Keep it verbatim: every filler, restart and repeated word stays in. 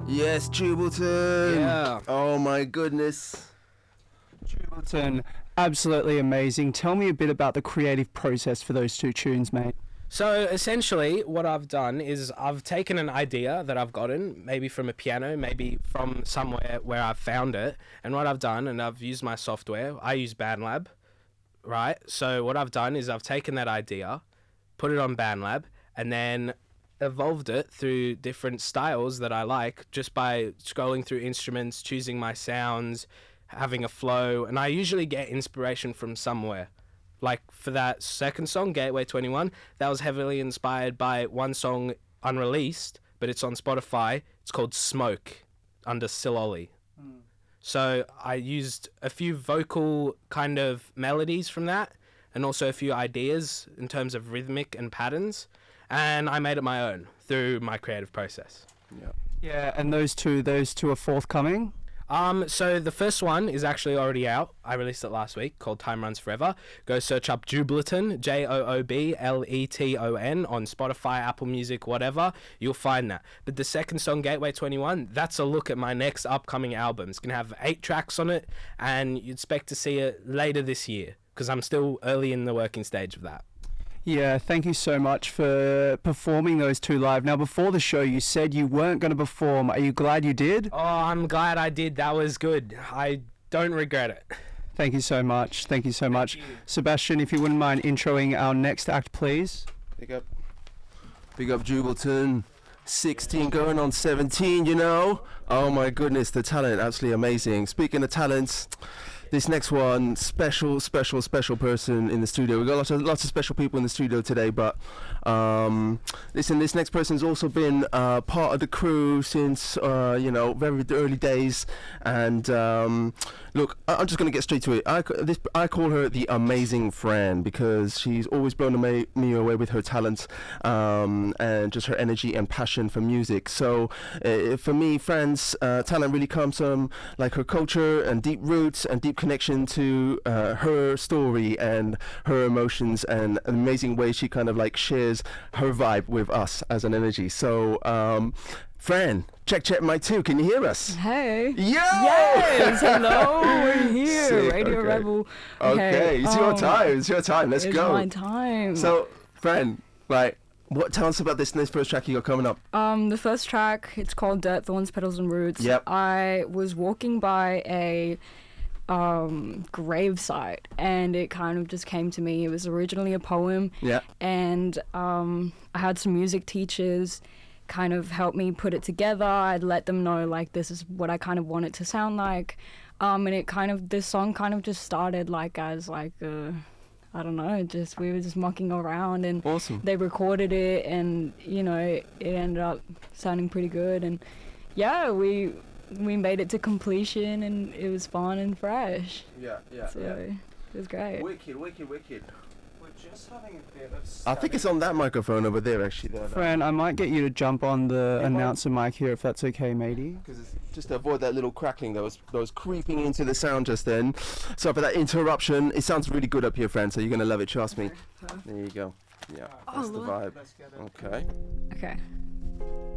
Yes, Jubleton. Yeah. Oh my goodness. Jubleton, absolutely amazing. Tell me a bit about the creative process for those two tunes, mate. So essentially what I've done is I've taken an idea that I've gotten, maybe from a piano, maybe from somewhere where I've found it, and what I've done, and I've used my software, I use BandLab, right? So what I've done is I've taken that idea, put it on BandLab, and then evolved it through different styles that I like just by scrolling through instruments, choosing my sounds, having a flow, and I usually get inspiration from somewhere. Like for that second song, Gateway twenty-one, that was heavily inspired by one song unreleased, but it's on Spotify. It's called Smoke under Siloli. Mm. So I used a few vocal kind of melodies from that and also a few ideas in terms of rhythmic and patterns. And I made it my own through my creative process. Yeah. Yeah, and those two, those two are forthcoming? Um, so the first one is actually already out. I released it last week, called Time Runs Forever. Go search up Jubleton, J O O B L E T O N, on Spotify, Apple Music, whatever. You'll find that. But the second song, Gateway twenty-one, that's a look at my next upcoming album. It's going to have eight tracks on it, and you expect to see it later this year, because I'm still early in the working stage of that. Yeah, thank you so much for performing those two live. Now, before the show, you said you weren't going to perform. Are you glad you did? Oh, I'm glad I did. That was good. I don't regret it. Thank you so much. Thank you so much. you. Sebastian, if you wouldn't mind introing our next act, please. Big up. Big up Jubleton. sixteen going on seventeen, you know? Oh my goodness, the talent, absolutely amazing. Speaking of talents, this next one, special, special, special person in the studio. We've got lots of, lots of special people in the studio today, but um, listen, this next person's also been uh, part of the crew since, uh, you know, very early days. And um, look, I- I'm just going to get straight to it. I, c- this, I call her the amazing Fran because she's always blown ama- me away with her talent um, and just her energy and passion for music. So uh, for me, Fran's uh, talent really comes from like her culture and deep roots and deep connection to uh, her story and her emotions and an amazing way she kind of like shares her vibe with us as an energy. So um, Fran, check check mic two, can you hear us? Hey. Yo! Yes, hello, we're here, Sick, Radio okay. Rebel. Okay, it's your um, time, it's your time, let's it's go. my time. So Fran, like, what tell us about this this first track you got coming up? Um, the first track, it's called Dirt, Thorns, Petals and Roots. Yep. I was walking by a um gravesite and it kind of just came to me. It was originally a poem. Yeah. And um I had some music teachers kind of help me put it together. I'd let them know like this is what I kind of want it to sound like. Um and it kind of this song kind of just started like as like uh I don't know, just we were just mucking around and Awesome. they recorded it and you know it ended up sounding pretty good and yeah, we we made it to completion and it was fun and fresh. Yeah, yeah, So it was great. Wicked, wicked, wicked. We're just having a bit of I think it's on that microphone over there, actually. There, Fran, I might get you to jump on the Yeah, announcer mic here if that's okay, matey. because it's just to avoid that little crackling that was that was creeping into the sound just then. So for that interruption, it sounds really good up here, Fran. So you're gonna love it, trust me. There you go. Yeah, that's the vibe. Okay. Okay.